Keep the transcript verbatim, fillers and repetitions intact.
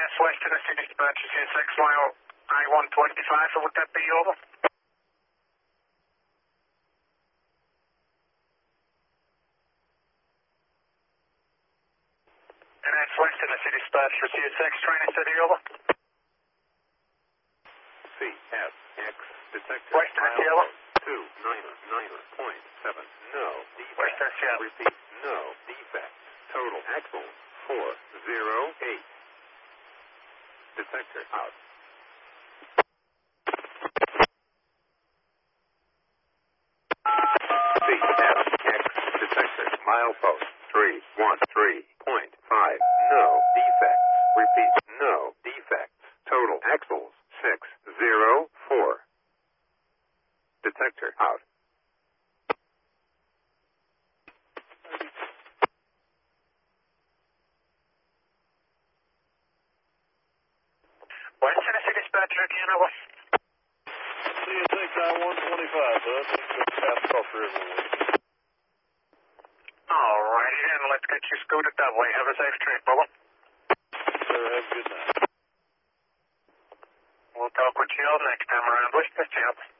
S West Tennessee Dispatch, C S X mile I one twenty-five, so would that be over? And that's West Tennessee Dispatch for C S X, Training City, over. C S X, detected. West Tennessee, over. two nine nine point seven, no defect. West Tennessee, over. Repeat, no defect. Total axle, four zero eight. Detector out. C S X, detector, milepost, three one three point five, no defects. Repeat, no defects. Total axles, six zero four. Detector out. West Tennessee Dispatcher again, over. C S X I one twenty-five, bud. Just South Cross River. Alrighty then, let's get you scooted that way. Have a safe trip, over. Sir, have a good night. We'll talk with you all next time around. West Tennessee, over.